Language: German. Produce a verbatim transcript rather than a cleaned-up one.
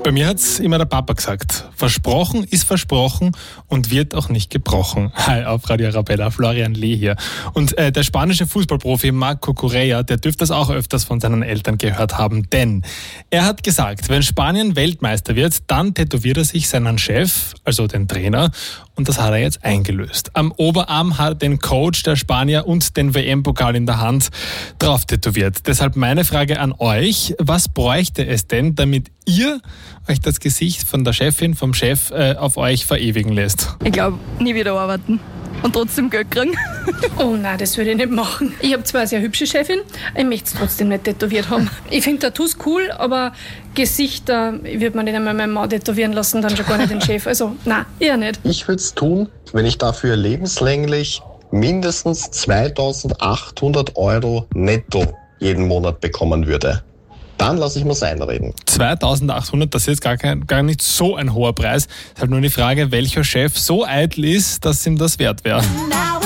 Bei mir hat's immer der Papa gesagt. Versprochen ist versprochen und wird auch nicht gebrochen. Hi, auf Radio Arabella, Florian Lee hier. Und äh, der spanische Fußballprofi Marco Correa, der dürfte das auch öfters von seinen Eltern gehört haben. Denn er hat gesagt, wenn Spanien Weltmeister wird, dann tätowiert er sich seinen Chef, also den Trainer. Und das hat er jetzt eingelöst. Am Oberarm hat er den Coach der Spanier und den W M-Pokal in der Hand drauf tätowiert. Deshalb meine Frage an euch, was bräuchte es denn, damit ihr euch das Gesicht von der Chefin, vom Chef äh, auf euch verewigen lässt? Ich glaube, nie wieder arbeiten und trotzdem Geld kriegen. Oh nein, das würde ich nicht machen. Ich habe zwar eine sehr hübsche Chefin, ich möchte es trotzdem nicht tätowiert haben. Ich finde Tattoos cool, aber Gesichter würde man nicht einmal meinen Mann tätowieren lassen, dann schon gar nicht den Chef. Also nein, eher nicht. Ich würde es tun, wenn ich dafür lebenslänglich mindestens zweitausendachthundert Euro netto jeden Monat bekommen würde. Dann lasse ich mir's einreden. zweitausendachthundert, das ist jetzt gar, kein, gar nicht so ein hoher Preis. Es ist halt nur die Frage, welcher Chef so eitel ist, dass ihm das wert wäre.